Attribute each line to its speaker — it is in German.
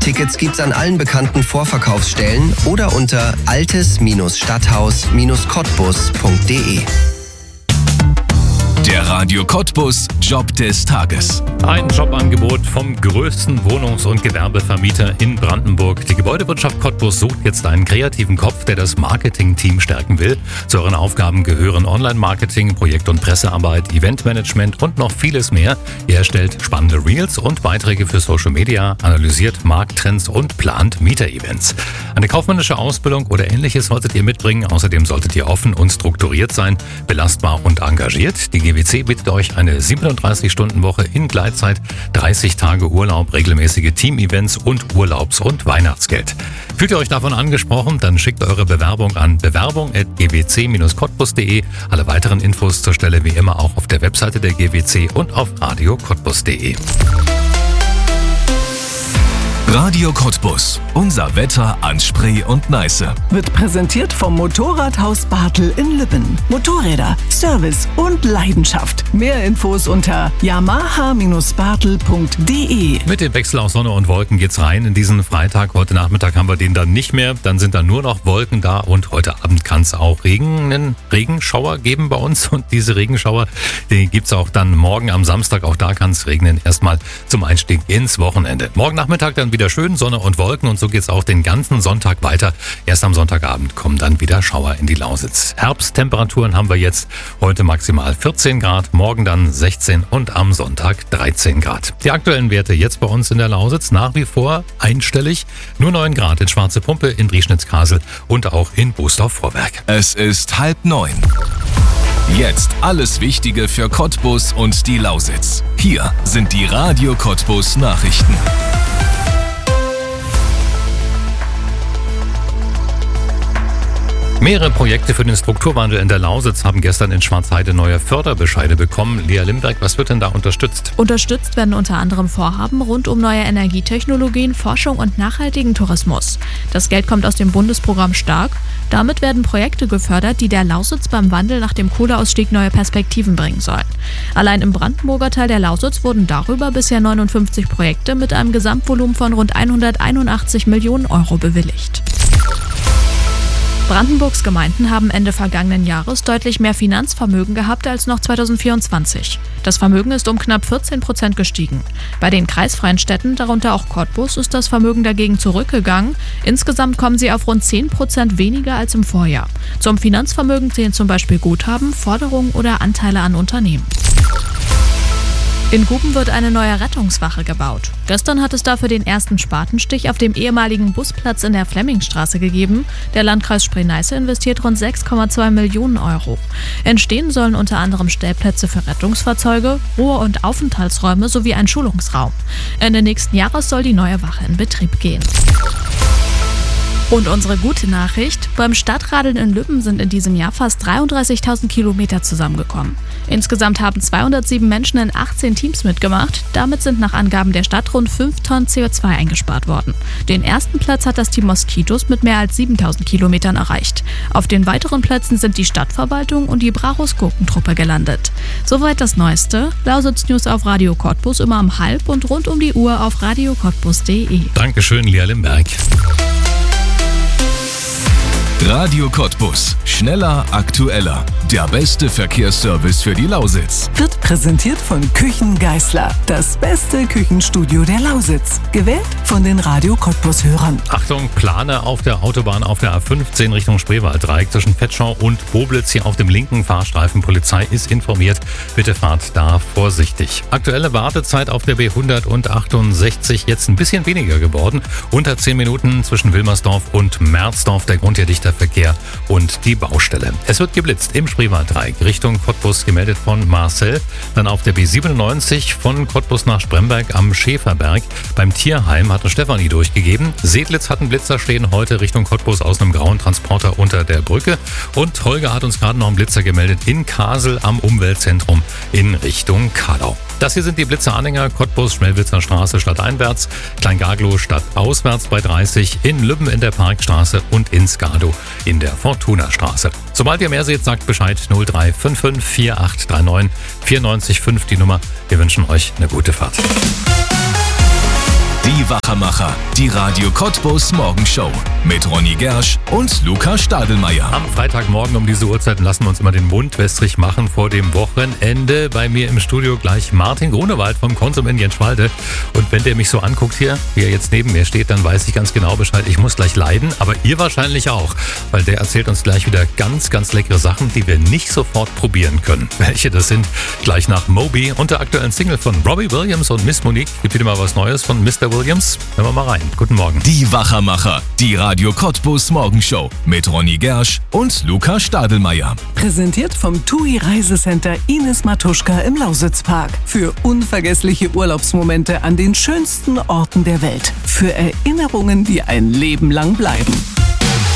Speaker 1: Tickets gibt's an allen bekannten Vorverkaufsstellen oder unter altes-stadthaus-cottbus.de.
Speaker 2: Der Radio Cottbus Job des Tages.
Speaker 3: Ein Jobangebot vom größten Wohnungs- und Gewerbevermieter in Brandenburg. Die Gebäudewirtschaft Cottbus sucht jetzt einen kreativen Kopf, der das Marketing-Team stärken will. Zu euren Aufgaben gehören Online-Marketing, Projekt- und Pressearbeit, Eventmanagement und noch vieles mehr. Ihr erstellt spannende Reels und Beiträge für Social Media, analysiert Markttrends und plant Mieter-Events. Eine kaufmännische Ausbildung oder Ähnliches solltet ihr mitbringen. Außerdem solltet ihr offen und strukturiert sein, belastbar und engagiert. Die GWC bietet euch eine 37-Stunden-Woche in Gleitzeit, 30 Tage Urlaub, regelmäßige Team-Events und Urlaubs- und Weihnachtsgeld. Fühlt ihr euch davon angesprochen? Dann schickt eure Bewerbung an bewerbung@gwc-cottbus.de. Alle weiteren Infos zur Stelle wie immer auch auf der Webseite der GWC und auf radiocottbus.de.
Speaker 2: Radio Cottbus. Unser Wetter an Spree und Neiße.
Speaker 4: Wird präsentiert vom Motorradhaus Bartel in Lübben. Motorräder, Service und Leidenschaft. Mehr Infos unter yamaha-bartel.de.
Speaker 3: Mit dem Wechsel aus Sonne und Wolken geht's rein in diesen Freitag. Heute Nachmittag haben wir den dann nicht mehr. Dann sind da nur noch Wolken da und heute Abend kann es auch einen Regenschauer geben bei uns. Und diese Regenschauer, die gibt's auch dann morgen am Samstag. Auch da kann es regnen. Erstmal zum Einstieg ins Wochenende. Morgen Nachmittag dann wieder schön Sonne und Wolken und so geht's auch den ganzen Sonntag weiter. Erst am Sonntagabend kommen dann wieder Schauer in die Lausitz. Herbsttemperaturen haben wir jetzt heute maximal 14 Grad, morgen dann 16 und am Sonntag 13 Grad. Die aktuellen Werte jetzt bei uns in der Lausitz nach wie vor einstellig. Nur 9 Grad in Schwarze Pumpe, in Drieschnitz-Kasel und auch in Bußdorf-Vorwerk.
Speaker 2: Es ist 8:30. Jetzt alles Wichtige für Cottbus und die Lausitz. Hier sind die Radio Cottbus Nachrichten.
Speaker 3: Mehrere Projekte für den Strukturwandel in der Lausitz haben gestern in Schwarzheide neue Förderbescheide bekommen. Lea Limberg, was wird denn da unterstützt?
Speaker 5: Unterstützt werden unter anderem Vorhaben rund um neue Energietechnologien, Forschung und nachhaltigen Tourismus. Das Geld kommt aus dem Bundesprogramm Stark. Damit werden Projekte gefördert, die der Lausitz beim Wandel nach dem Kohleausstieg neue Perspektiven bringen sollen. Allein im Brandenburger Teil der Lausitz wurden darüber bisher 59 Projekte mit einem Gesamtvolumen von rund 181 Millionen Euro bewilligt. Brandenburgs Gemeinden haben Ende vergangenen Jahres deutlich mehr Finanzvermögen gehabt als noch 2024. Das Vermögen ist um knapp 14% gestiegen. Bei den kreisfreien Städten, darunter auch Cottbus, ist das Vermögen dagegen zurückgegangen. Insgesamt kommen sie auf rund 10% weniger als im Vorjahr. Zum Finanzvermögen zählen zum Beispiel Guthaben, Forderungen oder Anteile an Unternehmen. In Guben wird eine neue Rettungswache gebaut. Gestern hat es dafür den ersten Spatenstich auf dem ehemaligen Busplatz in der Flemmingstraße gegeben. Der Landkreis Spree-Neiße investiert rund 6,2 Millionen Euro. Entstehen sollen unter anderem Stellplätze für Rettungsfahrzeuge, Ruhe- und Aufenthaltsräume sowie ein Schulungsraum. Ende nächsten Jahres soll die neue Wache in Betrieb gehen. Und unsere gute Nachricht: Beim Stadtradeln in Lübben sind in diesem Jahr fast 33.000 Kilometer zusammengekommen. Insgesamt haben 207 Menschen in 18 Teams mitgemacht. Damit sind nach Angaben der Stadt rund 5 Tonnen CO2 eingespart worden. Den ersten Platz hat das Team Moskitos mit mehr als 7.000 Kilometern erreicht. Auf den weiteren Plätzen sind die Stadtverwaltung und die Brachus Gurkentruppe gelandet. Soweit das Neueste. Lausitz News auf Radio Cottbus immer um 12:30 und rund um die Uhr auf radiocottbus.de.
Speaker 3: Dankeschön, Lea Limberg.
Speaker 2: Radio Cottbus. Schneller, aktueller. Der beste Verkehrsservice für die Lausitz.
Speaker 4: Wird präsentiert von Küchen Geißler. Das beste Küchenstudio der Lausitz. Gewählt von den Radio Cottbus-Hörern.
Speaker 3: Achtung, Plane auf der Autobahn auf der A15 Richtung Spreewalddreieck zwischen Petschau und Poblitz hier auf dem linken Fahrstreifen. Polizei ist informiert. Bitte fahrt da vorsichtig. Aktuelle Wartezeit auf der B168 jetzt ein bisschen weniger geworden. Unter 10 Minuten zwischen Wilmersdorf und Merzdorf. Der Grund hier dichter Verkehr und die Baustelle. Es wird geblitzt im Spreewalddreieck Richtung Cottbus, gemeldet von Marcel. Dann auf der B97 von Cottbus nach Spremberg am Schäferberg. Beim Tierheim hatte Stefanie durchgegeben. Sedlitz hat einen Blitzer stehen, heute Richtung Cottbus aus einem grauen Transporter unter der Brücke. Und Holger hat uns gerade noch einen Blitzer gemeldet in Kasel am Umweltzentrum in Richtung Kadau. Das hier sind die Blitzeranhänger: Cottbus, Schmelwitzer Straße stadteinwärts, Kleingaglow stadtauswärts bei 30, in Lübben in der Parkstraße und in Skado in der Fortuna-Straße. Sobald ihr mehr seht, sagt Bescheid. 0355 4839 94,5 die Nummer. Wir wünschen euch eine gute Fahrt.
Speaker 2: Die Wachermacher, die Radio Cottbus Morgenshow mit Ronny Gersch und Luca Stadelmeier.
Speaker 3: Am Freitagmorgen um diese Uhrzeit lassen wir uns immer den Mund wässrig machen vor dem Wochenende. Bei mir im Studio gleich Martin Grunewald vom Konsum in Jenschwalde. Und wenn der mich so anguckt hier, wie er jetzt neben mir steht, dann weiß ich ganz genau Bescheid. Ich muss gleich leiden, aber ihr wahrscheinlich auch. Weil der erzählt uns gleich wieder ganz, ganz leckere Sachen, die wir nicht sofort probieren können. Welche das sind, gleich nach Moby und der aktuellen Single von Robbie Williams und Miss Monique. Gibt wieder mal was Neues von Mr. Williams. Hören wir mal rein. Guten Morgen.
Speaker 2: Die Wachermacher, die Radio Cottbus Morgenshow mit Ronny Gersch und Luca Stadelmeier.
Speaker 4: Präsentiert vom TUI Reisecenter Ines Matuschka im Lausitzpark. Für unvergessliche Urlaubsmomente an den schönsten Orten der Welt. Für Erinnerungen, die ein Leben lang bleiben.